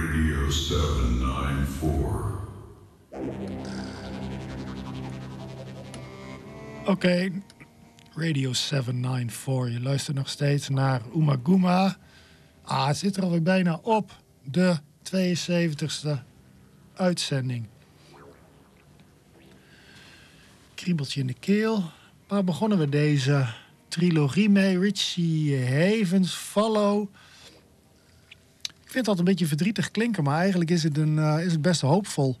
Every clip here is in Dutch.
Radio 794. Oké, Radio 794. Je luistert nog steeds naar Umaguma. Het zit er alweer bijna op. De 72e uitzending. Kriebeltje in de keel. Waar begonnen we deze trilogie mee? Richie Havens, Follow. Ik vind dat een beetje verdrietig klinken, maar eigenlijk is het best hoopvol.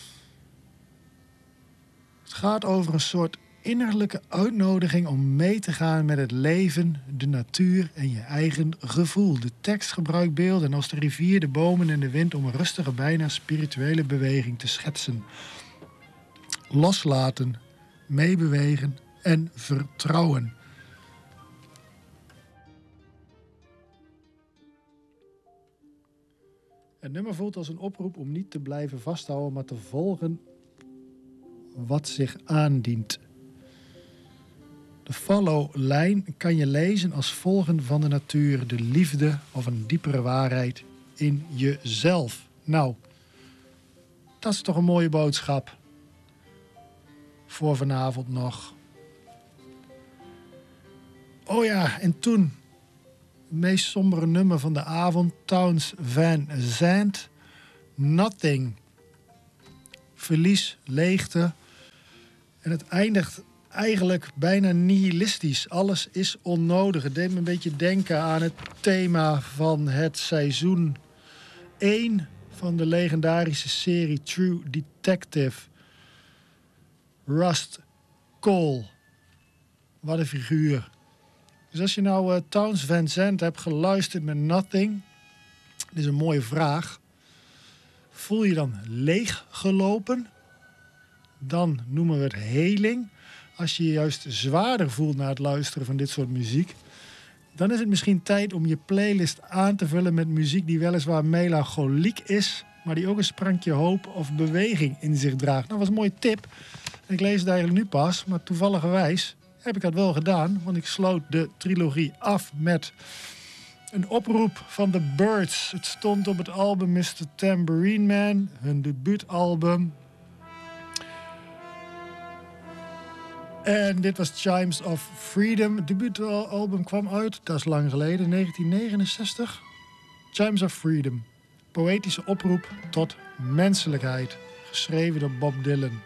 Het gaat over een soort innerlijke uitnodiging om mee te gaan met het leven, de natuur en je eigen gevoel. De tekst gebruikt beelden als de rivier, de bomen en de wind om een rustige, bijna spirituele beweging te schetsen. Loslaten, meebewegen en vertrouwen. Het nummer voelt als een oproep om niet te blijven vasthouden, maar te volgen wat zich aandient. De follow-lijn kan je lezen als volgen van de natuur, de liefde of een diepere waarheid in jezelf. Nou, dat is toch een mooie boodschap voor vanavond nog. Oh ja, en toen het meest sombere nummer van de avond, Townes Van Zandt, Nothing. Verlies, leegte. En het eindigt eigenlijk bijna nihilistisch. Alles is onnodig. Het deed me een beetje denken aan het thema van het seizoen 1 van de legendarische serie True Detective. Rust Cole. Wat een figuur. Dus als je nou Townes Van Zandt hebt geluisterd met Nothing, dit is een mooie vraag. Voel je dan leeggelopen? Dan noemen we het heling. Als je je juist zwaarder voelt na het luisteren van dit soort muziek, dan is het misschien tijd om je playlist aan te vullen met muziek die weliswaar melancholiek is, maar die ook een sprankje hoop of beweging in zich draagt. Nou, dat was een mooie tip. Ik lees het eigenlijk nu pas, maar toevalligerwijs heb ik dat wel gedaan, want ik sloot de trilogie af met een oproep van The Byrds. Het stond op het album Mr. Tambourine Man, hun debuutalbum. En dit was Chimes of Freedom. Het debuutalbum kwam uit, dat is lang geleden, 1969. Chimes of Freedom. Poëtische oproep tot menselijkheid. Geschreven door Bob Dylan.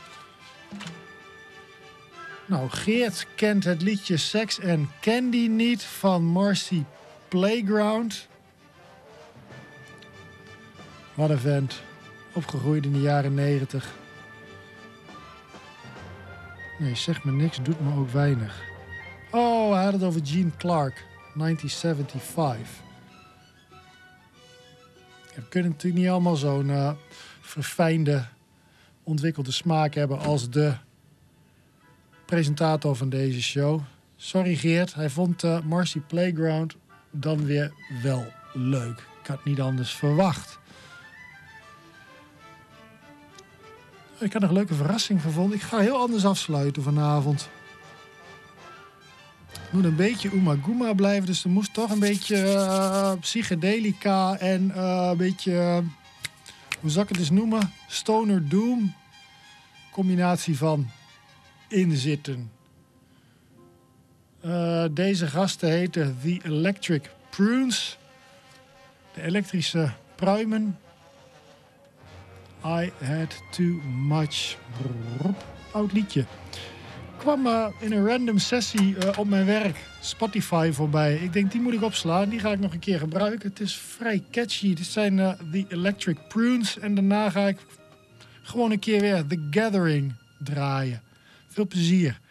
Nou, Geert kent het liedje Sex and Candy niet van Marcy Playground. Wat een vent. Opgegroeid in de jaren 90. Nee, zeg me niks, doet me ook weinig. Oh, hij had het over Gene Clark, 1975. We kunnen natuurlijk niet allemaal zo'n verfijnde, ontwikkelde smaak hebben als de presentator van deze show. Sorry Geert, hij vond Marcy Playground dan weer wel leuk. Ik had niet anders verwacht. Ik had er een leuke verrassing gevonden. Ik ga heel anders afsluiten vanavond. Het moet een beetje Umaguma blijven, dus er moest toch een beetje psychedelica en een beetje, hoe zal ik het eens noemen? Stoner Doom. Combinatie van inzitten. Deze gasten heten The Electric Prunes. De elektrische pruimen. I had too much. Oud liedje. Kwam in een random sessie op mijn werk Spotify voorbij. Ik denk, die moet ik opslaan. Die ga ik nog een keer gebruiken. Het is vrij catchy. Dit zijn The Electric Prunes. En daarna ga ik gewoon een keer weer The Gathering draaien. Veel plezier.